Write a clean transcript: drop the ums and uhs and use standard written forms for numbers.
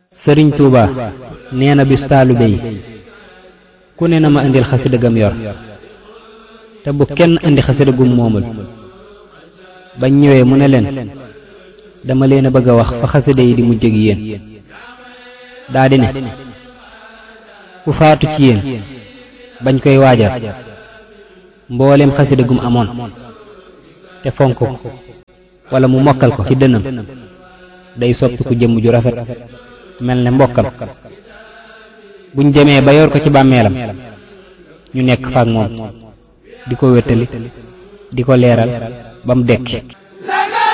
sëriñ Tuuba nee na bis taalibe yi ku ne na ma indil xasida gam yor te bu kenn indi xasida gum moomul. bañ ñëwee mu ne leen dama leen a bëgg a wax fa xasida yi di mujj ak yéen. daa di ne ku faatu ci yéen bañ koy waajal mbooleem xasida gum amoon te fonk ko wala mu mokkal ko ci dënam day soppi ku jëmm ju rafet mel ne mbokkam. buñ demee ba yor ko ci bàmmeelam ñu nekk faak moom di ko wéttali di ko leeral ba mu dekki.